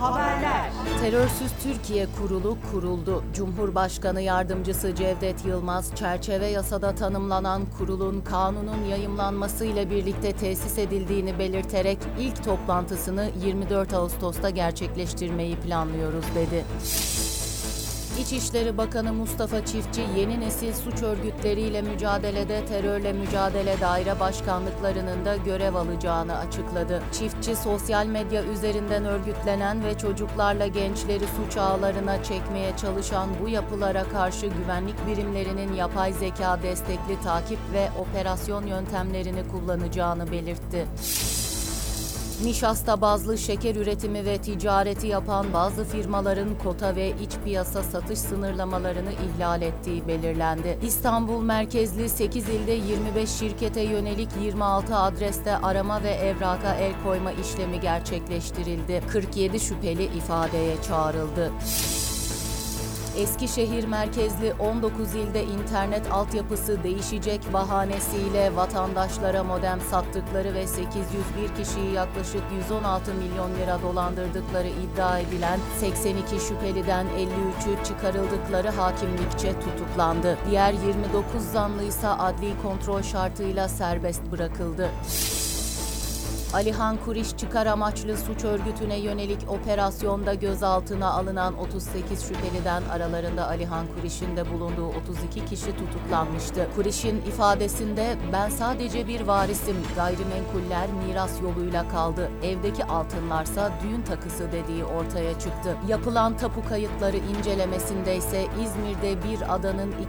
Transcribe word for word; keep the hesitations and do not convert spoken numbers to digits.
Haberler. Terörsüz Türkiye Kurulu kuruldu. Cumhurbaşkanı Yardımcısı Cevdet Yılmaz, çerçeve yasada tanımlanan kurulun kanunun yayımlanmasıyla birlikte tesis edildiğini belirterek ilk toplantısını yirmi dört Ağustos'ta gerçekleştirmeyi planlıyoruz dedi. İçişleri Bakanı Mustafa Çiftçi, yeni nesil suç örgütleriyle mücadelede terörle mücadele daire başkanlıklarının da görev alacağını açıkladı. Çiftçi, sosyal medya üzerinden örgütlenen ve çocuklarla gençleri suç ağlarına çekmeye çalışan bu yapılara karşı güvenlik birimlerinin yapay zeka destekli takip ve operasyon yöntemlerini kullanacağını belirtti. Nişasta bazlı şeker üretimi ve ticareti yapan bazı firmaların kota ve iç piyasa satış sınırlamalarını ihlal ettiği belirlendi. İstanbul merkezli sekiz ilde yirmi beş şirkete yönelik yirmi altı adreste arama ve evraka el koyma işlemi gerçekleştirildi. kırk yedi şüpheli ifadeye çağrıldı. Eskişehir merkezli on dokuz ilde internet altyapısı değişecek bahanesiyle vatandaşlara modem sattıkları ve sekiz yüz bir kişiyi yaklaşık yüz on altı milyon lira dolandırdıkları iddia edilen seksen iki şüpheliden elli üçü çıkarıldıkları hakimlikçe tutuklandı. Diğer yirmi dokuz zanlıysa adli kontrol şartıyla serbest bırakıldı. Alihan Kuriş çıkar amaçlı suç örgütüne yönelik operasyonda gözaltına alınan otuz sekiz şüpheliden aralarında Alihan Kuriş'in de bulunduğu otuz iki kişi tutuklanmıştı. Kuriş'in ifadesinde "Ben sadece bir varisim, gayrimenkuller miras yoluyla kaldı, evdeki altınlarsa düğün takısı" dediği ortaya çıktı. Yapılan tapu kayıtları incelemesinde ise İzmir'de bir adanın